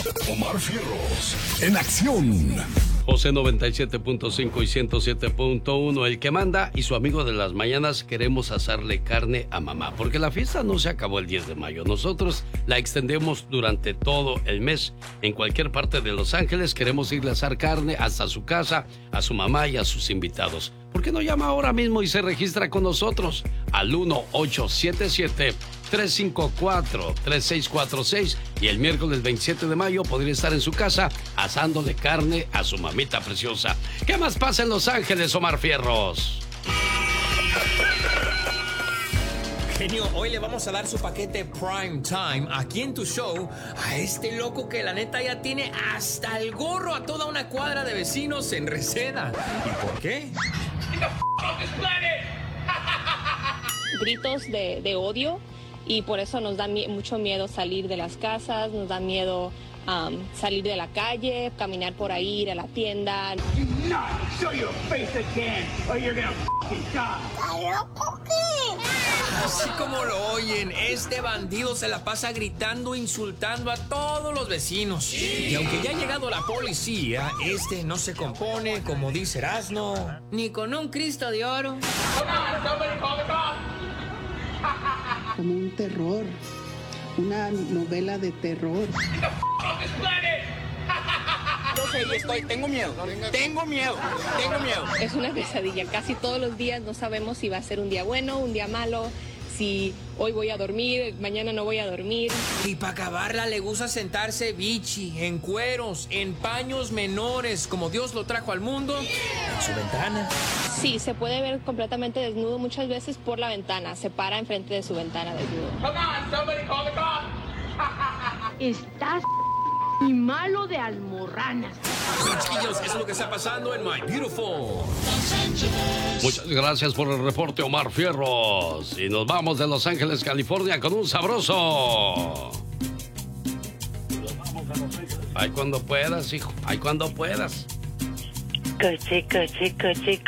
Omar Fierros, en acción. José 97.5 y 107.1, el que manda y su amigo de las mañanas queremos asarle carne a mamá, porque la fiesta no se acabó el 10 de mayo. Nosotros la extendemos durante todo el mes. En cualquier parte de Los Ángeles queremos irle a asar carne hasta su casa, a su mamá y a sus invitados. ¿Por qué no llama ahora mismo y se registra con nosotros al 1-877-354-3646 y el miércoles 27 de mayo podría estar en su casa asándole carne a su mamita preciosa? ¿Qué más pasa en Los Ángeles, Omar Fierros? Genio, hoy le vamos a dar su paquete Prime Time aquí en tu show a este loco que la neta ya tiene hasta el gorro a toda una cuadra de vecinos en Reseda. ¿Y por qué? Gritos de odio, y por eso nos da mucho miedo salir de las casas, nos da miedo salir de la calle, caminar por ahí, ir a la tienda. Así como lo oyen, este bandido se la pasa gritando, insultando a todos los vecinos. Y aunque ya ha llegado la policía, este no se compone, como dice Erasmo, ni con un Cristo de oro. Como un terror, una novela de terror. Yo sé y estoy, tengo miedo. Es una pesadilla, casi todos los días no sabemos si va a ser un día bueno, un día malo, si hoy voy a dormir, mañana no voy a dormir. Y para acabarla le gusta sentarse bichi, en cueros, en paños menores, como Dios lo trajo al mundo, en su ventana. Sí, se puede ver completamente desnudo muchas veces por la ventana, se para enfrente de su ventana desnudo. Estás y malo de almorranas. Chiquillos, eso es lo que está pasando en My Beautiful. Muchas gracias por el reporte, Omar Fierros. Y nos vamos de Los Ángeles, California, con un sabroso. Ay, cuando puedas, hijo. Ay, cuando puedas. Coche, coche, coche,